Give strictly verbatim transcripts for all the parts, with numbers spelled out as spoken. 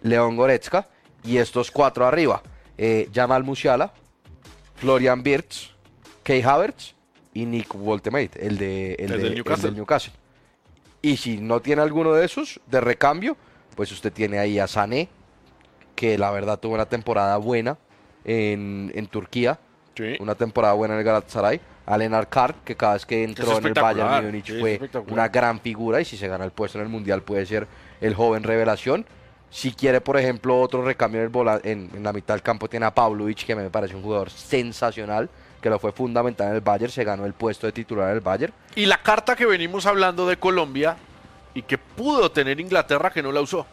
León Goretzka, y estos cuatro arriba, eh, Jamal Musiala, Florian Wirtz, Kai Havertz y Nick Woltemade, el, de, el, el, de, del Newcastle. el del Newcastle. Y si no tiene alguno de esos de recambio, pues usted tiene ahí a Sané, que la verdad tuvo una temporada buena en, en Turquía, Sí. una temporada buena en el Galatasaray, a Lennart Kar, que cada vez que entró en el Bayern Múnich sí, fue una gran figura, y si se gana el puesto en el Mundial puede ser el joven revelación. Si quiere, por ejemplo, otro recambio en, el vola- en, en la mitad del campo, tiene a Pavlovic, que me parece un jugador sensacional, que lo fue fundamental en el Bayern, se ganó el puesto de titular en el Bayern. Y la carta que venimos hablando de Colombia y que pudo tener Inglaterra que no la usó.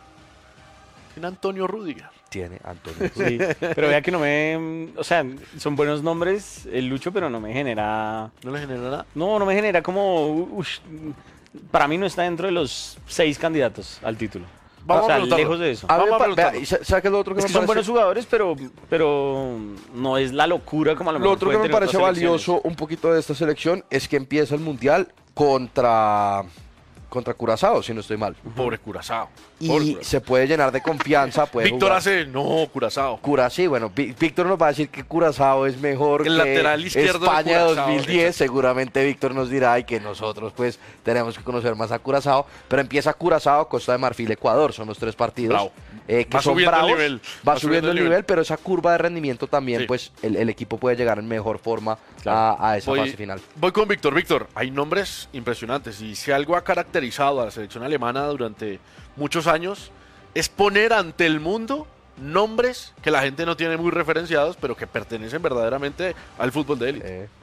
Tiene Antonio Rüdiger. Tiene Antonio. Sí, pero vea que no me... O sea, son buenos nombres, el Lucho, pero no me genera... ¿No le genera nada? No, no me genera como... ush, para mí no está dentro de los seis candidatos al título. Vamos o sea, a preguntarlo. lejos de eso. A mí Vamos me a pa- preguntarlo. vea, ¿y sa- ¿sabe qué es lo otro que Es me que son parece? buenos jugadores, pero, pero no es la locura como a lo Lo mejor otro que pueden me tener parece otras selecciones. valioso un poquito de esta selección es que empieza el Mundial contra, contra Curazao, si no estoy mal. Pobre Curazao. Y Pobre Curazao. se puede llenar de confianza. Puede Víctor jugar. hace... No, Curazao. Cura, sí, bueno, Ví- Víctor nos va a decir que Curazao es mejor El que lateral izquierdo de España de Curazao, dos mil diez. exacto. Seguramente Víctor nos dirá y que nosotros pues tenemos que conocer más a Curazao. Pero empieza Curazao, Costa de Marfil, Ecuador, son los tres partidos. Bravo. eh, que Va son subiendo el bravos, nivel, va, subiendo el nivel, pero esa curva de rendimiento también, Sí. pues el, el equipo puede llegar en mejor forma Claro. a, a esa Voy, fase final. voy con Víctor. Víctor, hay nombres impresionantes y si algo ha caracterizado a la selección alemana durante muchos años es poner ante el mundo nombres que la gente no tiene muy referenciados, pero que pertenecen verdaderamente al fútbol de élite. Eh,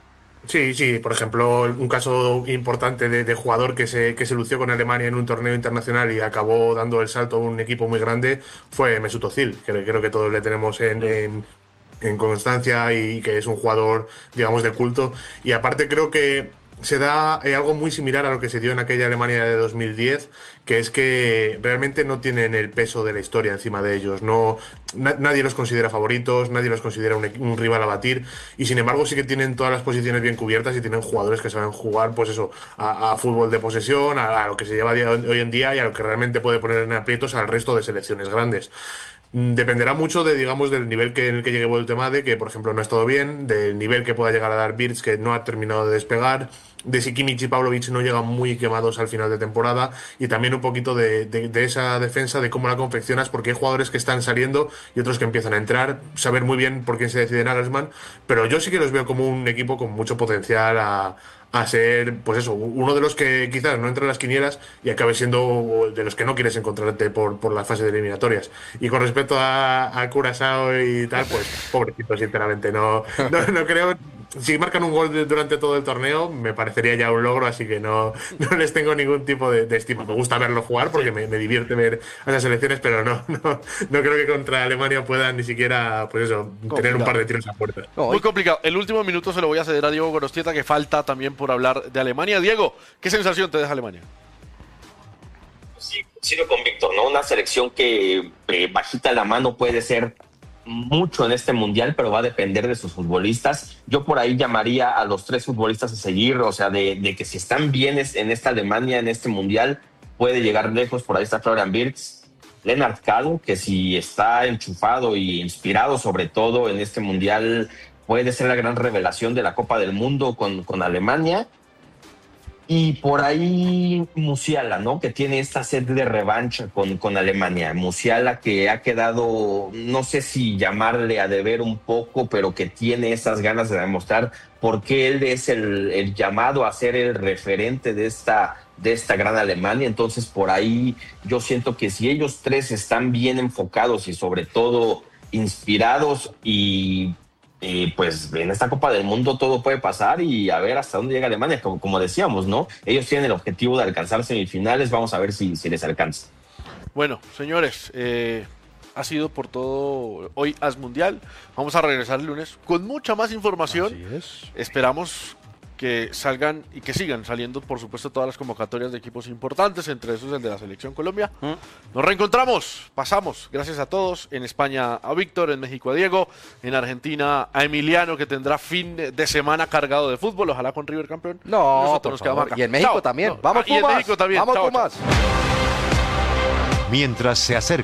Sí, sí, por ejemplo, un caso importante de, de jugador que se, que se lució con Alemania en un torneo internacional y acabó dando el salto a un equipo muy grande fue Mesut Özil, que creo que todos le tenemos en, en, en constancia y que es un jugador, digamos, de culto. Y aparte creo que se da eh, algo muy similar a lo que se dio en aquella Alemania de dos mil diez, que es que realmente no tienen el peso de la historia encima de ellos. No, na- nadie los considera favoritos, nadie los considera un, un rival a batir, y sin embargo sí que tienen todas las posiciones bien cubiertas y tienen jugadores que saben jugar, pues eso, a, a fútbol de posesión, a, a lo que se lleva día- hoy en día y a lo que realmente puede poner en aprietos al resto de selecciones grandes. Dependerá mucho de, digamos, del nivel que, en el que llegue Woltemade, que por ejemplo no ha estado bien, del nivel que pueda llegar a dar Wirtz, que no ha terminado de despegar, de si Kimmich y Pavlovic no llegan muy quemados al final de temporada, y también un poquito de, de, de esa defensa, de cómo la confeccionas, porque hay jugadores que están saliendo y otros que empiezan a entrar, saber muy bien por quién se decide Nagelsmann, pero yo sí que los veo como un equipo con mucho potencial a, a ser, pues eso, uno de los que quizás no entre en las quinielas y acabe siendo de los que no quieres encontrarte por, por la fase de eliminatorias. Y con respecto a, a Curazao y tal, pues pobrecito, sinceramente, no, no, no creo. Si marcan un gol de- durante todo el torneo, me parecería ya un logro, así que no, no les tengo ningún tipo de, de estima. Me gusta verlo jugar porque me, me divierte ver a esas selecciones, pero no, no, no creo que contra Alemania puedan ni siquiera, pues eso, tener un par de tiros a puerta. no, Muy y- complicado. El último minuto se lo voy a ceder a Diego Gorostieta, que falta también por hablar de Alemania. Diego, ¿qué sensación te deja Alemania? Sí, coincido con Víctor, ¿no? Una selección que eh, bajita la mano puede ser mucho en este mundial, pero va a depender de sus futbolistas. Yo por ahí llamaría a los tres futbolistas a seguir, o sea, de, de que si están bien en esta Alemania, en este mundial, puede llegar lejos. Por ahí está Florian Wirtz, Lennart Kall, que si está enchufado y inspirado sobre todo en este mundial, puede ser la gran revelación de la Copa del Mundo con, con Alemania. Y por ahí Musiala, ¿no? Que tiene esta sed de revancha con, con Alemania. Musiala que ha quedado, no sé si llamarle a deber un poco, pero que tiene esas ganas de demostrar por qué él es el, el llamado a ser el referente de esta, de esta gran Alemania. Entonces por ahí yo siento que si ellos tres están bien enfocados y sobre todo inspirados y... Y pues en esta Copa del Mundo todo puede pasar y a ver hasta dónde llega Alemania, como, como decíamos, ¿no? Ellos tienen el objetivo de alcanzar semifinales, vamos a ver si, si les alcanza. Bueno, señores, eh, ha sido por todo hoy As Mundial. Vamos a regresar el lunes con mucha más información. Así es. Esperamos que salgan y que sigan saliendo, por supuesto, todas las convocatorias de equipos importantes, entre esos el de la Selección Colombia. ¿Mm? Nos reencontramos, pasamos, gracias a todos, en España a Víctor, en México a Diego, en Argentina a Emiliano, que tendrá fin de semana cargado de fútbol, ojalá con River campeón. No, Nosotros por nos quedamos favor. acá. Y en México Chao. también. No, Vamos, ah, y en Pumas. México también. Vamos, Chao, chao. Pumas. Mientras se acerca